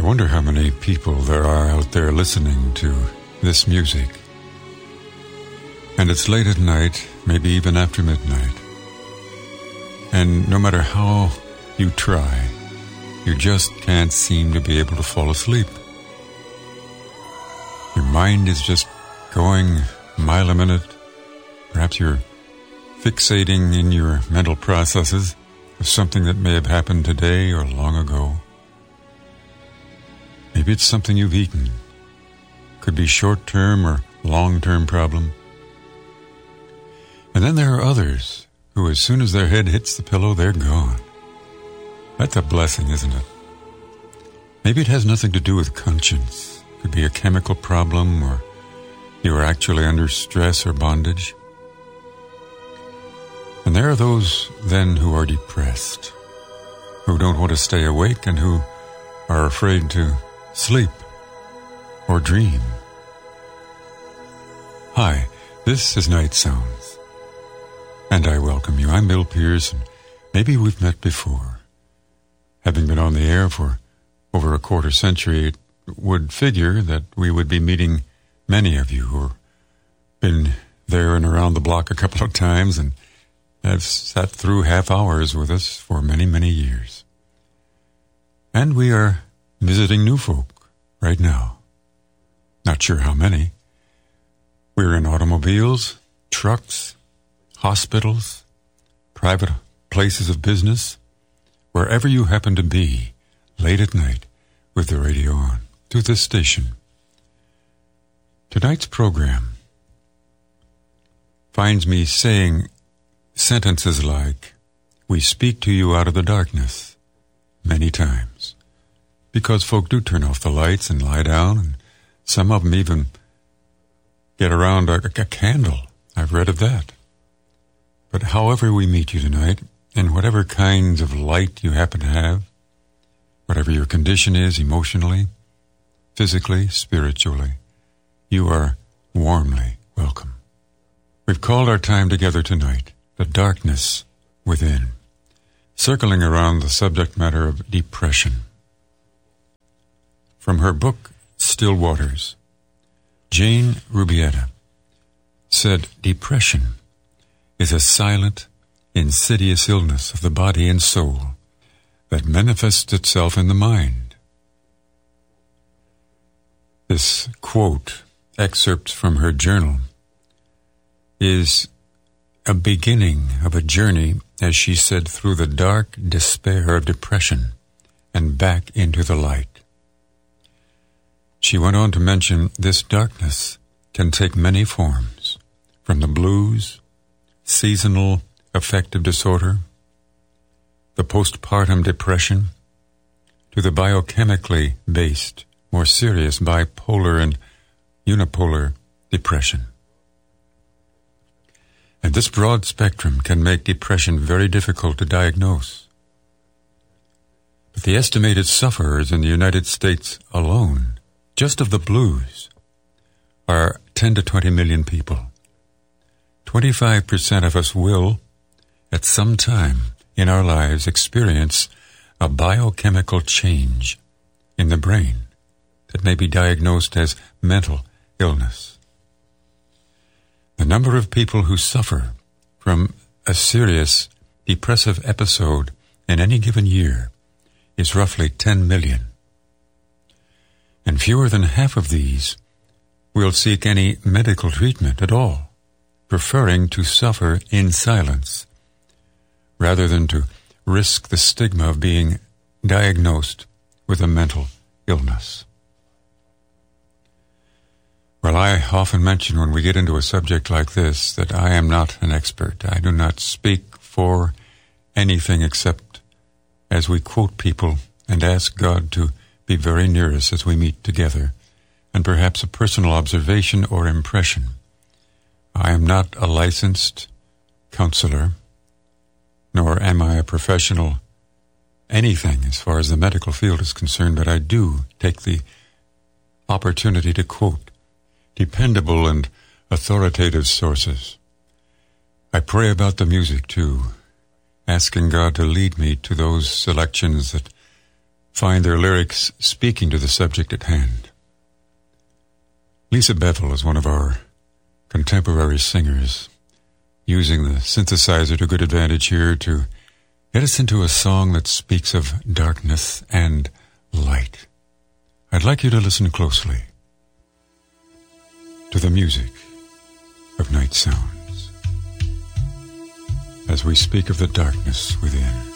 wonder how many people there are out there listening to this music. And it's late at night, maybe even after midnight. And no matter how you try, you just can't seem to be able to fall asleep. Your mind is just going a mile a minute. Perhaps you're fixating in your mental processes of something that may have happened today or long ago. Maybe it's something you've eaten. Could be short-term or long-term problem. And then there are others who, as soon as their head hits the pillow, they're gone. That's a blessing, isn't it? Maybe it has nothing to do with conscience. It could be a chemical problem, or you are actually under stress or bondage. And there are those then who are depressed, who don't want to stay awake and who are afraid to sleep or dream. Hi, this is Night Sounds, and I welcome you. I'm Bill Pierce, and maybe we've met before. Having been on the air for over a quarter century, it would figure that we would be meeting many of you who have been there and around the block a couple of times and have sat through half hours with us for many, many years. And we are visiting new folk right now. Not sure how many. We're in automobiles, trucks, hospitals, private places of business, wherever you happen to be, late at night, with the radio on, to this station. Tonight's program finds me saying sentences like, "We speak to you out of the darkness," many times. Because folk do turn off the lights and lie down, and some of them even get around a candle. I've read of that. But however we meet you tonight, in whatever kinds of light you happen to have, whatever your condition is emotionally, physically, spiritually, you are warmly welcome. We've called our time together tonight, The Darkness Within, circling around the subject matter of depression. From her book, Still Waters, Jane Rubietta said, "Depression is a silent, insidious illness of the body and soul that manifests itself in the mind." This quote, excerpt from her journal, is a beginning of a journey, as she said, through the dark despair of depression and back into the light. She went on to mention this darkness can take many forms, from the blues, seasonal affective disorder, the postpartum depression, to the biochemically based, more serious bipolar and unipolar depression. And this broad spectrum can make depression very difficult to diagnose. But the estimated sufferers in the United States alone, just of the blues, are 10 to 20 million people. 25% of us will, at some time in our lives, experience a biochemical change in the brain that may be diagnosed as mental illness. The number of people who suffer from a serious depressive episode in any given year is roughly 10 million. And fewer than half of these will seek any medical treatment at all, preferring to suffer in silence rather than to risk the stigma of being diagnosed with a mental illness. Well, I often mention when we get into a subject like this that I am not an expert. I do not speak for anything except as we quote people and ask God to be very near us as we meet together, and perhaps a personal observation or impression. I am not a licensed counselor, nor am I a professional anything as far as the medical field is concerned, but I do take the opportunity to quote dependable and authoritative sources. I pray about the music too, asking God to lead me to those selections that find their lyrics speaking to the subject at hand. Lisa Bevel is one of our contemporary singers, using the synthesizer to good advantage here to get us into a song that speaks of darkness and light. I'd like you to listen closely to the music of Night Sounds as we speak of the darkness within.